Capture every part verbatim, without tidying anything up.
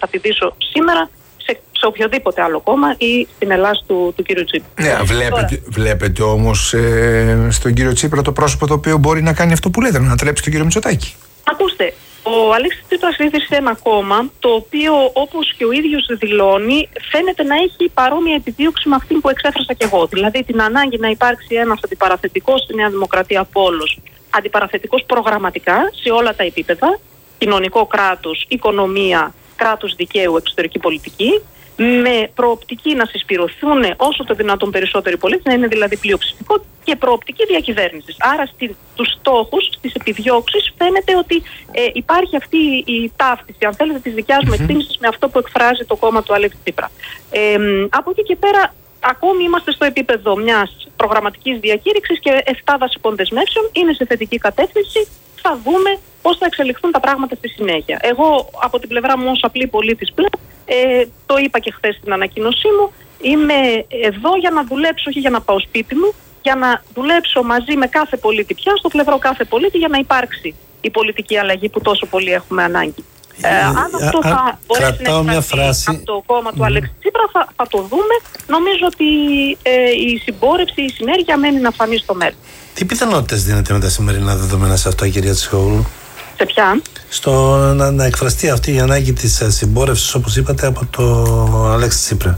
θα τη δείσω σήμερα σε, σε οποιοδήποτε άλλο κόμμα ή στην Ελλάδα του, του κύριου Τσίπρα. Ναι, βλέπετε, βλέπετε όμως ε, στον κύριο Τσίπρα το πρόσωπο το οποίο μπορεί να κάνει αυτό που λέτε, να ανατρέψει τον κύριο Μητσοτάκη. Ακούστε, ο Αλέξης Τσίπρας ίδρυσε ένα κόμμα το οποίο, όπως και ο ίδιος δηλώνει, φαίνεται να έχει παρόμοια επιδίωξη με αυτή που εξέφρασα και εγώ. Δηλαδή την ανάγκη να υπάρξει ένας αντιπαραθετικός στη Νέα Δημοκρατία πόλος, αντιπαραθετικός προγραμματικά σε όλα τα επίπεδα, κοινωνικό κράτος, οικονομία, κράτος δικαίου, εξωτερική πολιτική, με προοπτική να συσπηρωθούν όσο το δυνατόν περισσότεροι πολίτες, να είναι δηλαδή πλειοψηφικό, και προοπτική διακυβέρνησης. Άρα στους στόχους, στις επιδιώξεις, φαίνεται ότι ε, υπάρχει αυτή η ταύτιση, αν θέλετε, της δικιάς μου mm-hmm. εκτίμησης με αυτό που εκφράζει το κόμμα του Αλέξη Τσίπρα. Ε, από εκεί και πέρα, ακόμη είμαστε στο επίπεδο μιας προγραμματικής διακήρυξης και εφτά βασικών δεσμεύσεων, είναι σε θετική κατεύθυνση. Θα δούμε πώς θα εξελιχθούν τα πράγματα στη συνέχεια. Εγώ, από την πλευρά μου, ως απλή πολίτης πλέον, ε, το είπα και χθες στην ανακοίνωσή μου, είμαι εδώ για να δουλέψω, όχι για να πάω σπίτι μου, για να δουλέψω μαζί με κάθε πολίτη πια, στο πλευρό κάθε πολίτη, για να υπάρξει η πολιτική αλλαγή που τόσο πολύ έχουμε ανάγκη. Ε, ε, αν αυτό α, θα μπορέσει να εκφραστεί από το κόμμα του mm. Αλέξη Τσίπρα, θα, θα το δούμε. Νομίζω ότι ε, η συμπόρευση, η συνέργεια μένει να φανεί στο μέλλον. Τι πιθανότητες δίνετε με τα σημερινά δεδομένα σε αυτό, κυρία Τσιχόγλου? Σε ποια? Στο να, να εκφραστεί αυτή η ανάγκη της συμπόρευσης, όπως είπατε, από το Αλέξη Τσίπρα.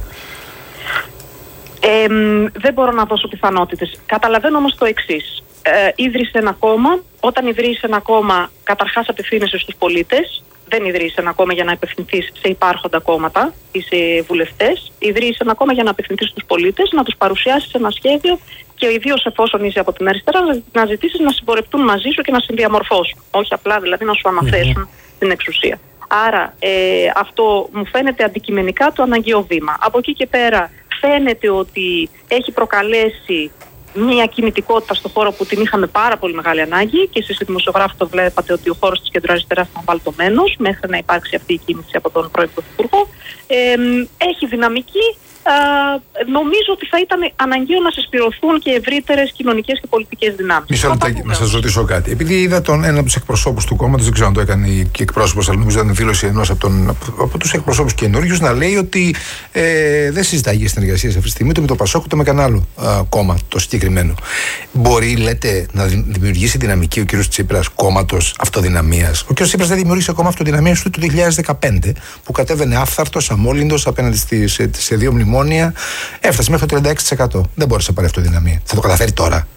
Ε, δεν μπορώ να δώσω πιθανότητες. Καταλαβαίνω όμως το εξής. Ε, ίδρυσε ένα κόμμα. Όταν ιδρύεις ένα κόμμα, καταρχάς απευθύνεσαι στους πολίτες. Δεν ιδρύεις ένα κόμμα για να απευθυνθείς σε υπάρχοντα κόμματα ή σε βουλευτές. Ιδρύεις ένα κόμμα για να απευθυνθείς στους πολίτες, να τους παρουσιάσεις ένα σχέδιο και ιδίως εφόσον είσαι από την αριστερά, να ζητήσεις να συμπορευτούν μαζί σου και να συνδιαμορφώσουν. Όχι απλά δηλαδή να σου αναθέσουν mm-hmm. την εξουσία. Άρα ε, αυτό μου φαίνεται αντικειμενικά το αναγκαίο βήμα. Από εκεί και πέρα φαίνεται ότι έχει προκαλέσει μια κινητικότητα στον χώρο που την είχαμε πάρα πολύ μεγάλη ανάγκη, και εσείς οι δημοσιογράφοι το βλέπατε ότι ο χώρος της κεντροαριστεράς ήταν βαλτωμένος μέχρι να υπάρξει αυτή η κίνηση από τον πρώην Πρωθυπουργό. Ε, έχει δυναμική. Uh, νομίζω ότι θα ήταν αναγκαίο να συσπηρωθούν και ευρύτερες κοινωνικές και πολιτικές δυνάμεις. Μισό λεπτάκι να σας ρωτήσω κάτι. Επειδή είδα τον ένα από τους εκπροσώπους του κόμματος, δεν ξέρω αν το έκανε και εκπρόσωπος, αλλά νομίζω ήταν δήλωση ενός από, τον, από τους εκπροσώπους καινούριους, να λέει ότι ε, δεν συζητάει για συνεργασία σε αυτή τη στιγμή ούτε με το Πασόκ ούτε με κανένα άλλο α, κόμμα το συγκεκριμένο. Μπορεί, λέτε, να δημιουργήσει δυναμική ο κ. Τσίπρας κόμματος αυτοδυναμίας? Ο κ. Τσίπρας δεν δημιούργησε κόμμα αυτοδυναμίας ούτε το δύο χιλιάδες δεκαπέντε, που κατέβαινε άφθαρτος, αμόλυντος απέναντι στις, σε, σε δύο μνημόνια. Έφτασε μέχρι το τριάντα έξι τοις εκατό. Δεν μπόρεσε να πάρει αυτοδυναμία. Θα το καταφέρει τώρα?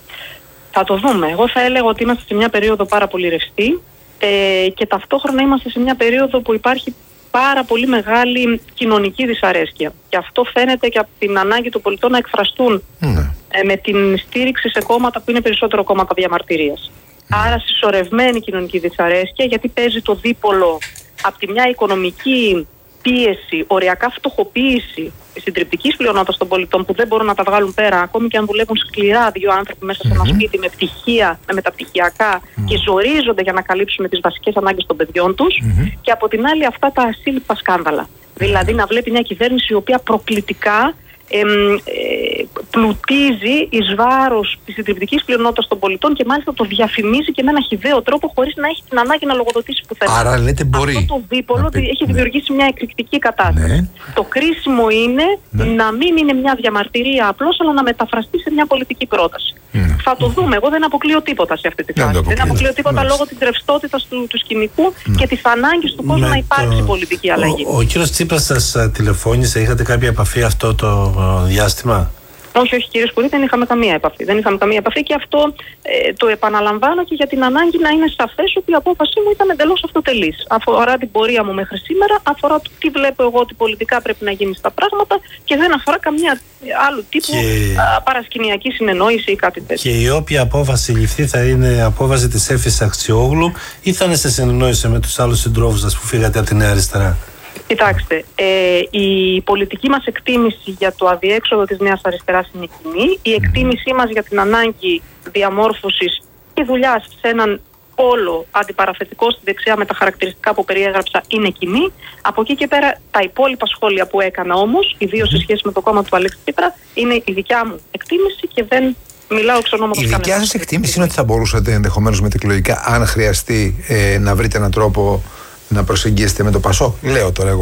Θα το δούμε. Εγώ θα έλεγα ότι είμαστε σε μια περίοδο πάρα πολύ ρευστή ε, και ταυτόχρονα είμαστε σε μια περίοδο που υπάρχει πάρα πολύ μεγάλη κοινωνική δυσαρέσκεια. Και αυτό φαίνεται και από την ανάγκη των πολιτών να εκφραστούν ναι. ε, με την στήριξη σε κόμματα που είναι περισσότερο κόμματα διαμαρτυρίας. Ναι. Άρα συσσωρευμένη κοινωνική δυσαρέσκεια, γιατί παίζει το δίπολο από τη μια οικονομική πίεση, οριακά φτωχοποίηση συντριπτικής πλειονότητας των πολιτών που δεν μπορούν να τα βγάλουν πέρα, ακόμη και αν δουλεύουν σκληρά δύο άνθρωποι μέσα σε ένα mm-hmm. σπίτι με πτυχία, με μεταπτυχιακά mm-hmm. και ζορίζονται για να καλύψουν τις βασικές ανάγκες των παιδιών τους, mm-hmm. και από την άλλη αυτά τα ασύλληπτα σκάνδαλα. Mm-hmm. Δηλαδή να βλέπει μια κυβέρνηση η οποία προκλητικά Ε, ε, πλουτίζει εις βάρος της συντριπτικής πλειονότητας των πολιτών και μάλιστα το διαφημίζει και με ένα χυδαίο τρόπο χωρίς να έχει την ανάγκη να λογοδοτήσει πουθενά. Άρα λέτε μπορεί. Αυτό το δίπολο πει, έχει ναι. δημιουργήσει μια εκρηκτική κατάσταση. Ναι. Το κρίσιμο είναι ναι. να μην είναι μια διαμαρτυρία απλώς, αλλά να μεταφραστεί σε μια πολιτική πρόταση. Ναι. Θα το δούμε. Εγώ δεν αποκλείω τίποτα σε αυτή τη φάση. Δεν, δεν αποκλείω τίποτα ναι. λόγω της ρευστότητας του, του σκηνικού ναι. και της ανάγκης του κόσμου να υπάρξει το... πολιτική αλλαγή. Ο, ο κύριος Τσίπρας σας τηλεφώνησε, είχατε κάποια επαφή αυτό το διάστημα? Όχι, όχι κύριε Σπουρή, δεν είχαμε καμία επαφή. Δεν είχαμε καμία επαφή και αυτό ε, το επαναλαμβάνω και για την ανάγκη να είναι σαφές ότι η απόφασή μου ήταν εντελώς αυτοτελής. Αφορά την πορεία μου μέχρι σήμερα, αφορά το τι βλέπω εγώ ότι πολιτικά πρέπει να γίνει στα πράγματα και δεν αφορά καμία άλλου τύπου και... α, παρασκηνιακή συνεννόηση ή κάτι τέτοιο. Και η όποια απόφαση ληφθεί θα είναι απόφαση της Εύης Αξιόγλου ή θα είναι σε συνεννόηση με τους άλλους συντρόφους σας που φύγατε από τη Νέα Αριστερά? Κοιτάξτε, ε, η πολιτική μας εκτίμηση για το αδιέξοδο της Νέας Αριστεράς είναι κοινή. Η εκτίμησή μας για την ανάγκη διαμόρφωσης και δουλειάς σε έναν πόλο αντιπαραθετικό στη δεξιά με τα χαρακτηριστικά που περιέγραψα είναι κοινή. Από εκεί και πέρα τα υπόλοιπα σχόλια που έκανα όμως, ιδίως σε σχέση με το κόμμα του Αλέξη Τσίπρα, είναι η δικιά μου εκτίμηση και δεν μιλάω εξ ονόματος κανένας. Η δικιά σας εκτίμηση είναι ότι θα μπορούσατε ενδεχομένως μετεκλογικά, αν χρειαστεί, ε, να βρείτε έναν τρόπο να προσεγγίσετε με το Πασόκ? Λέω τώρα εγώ.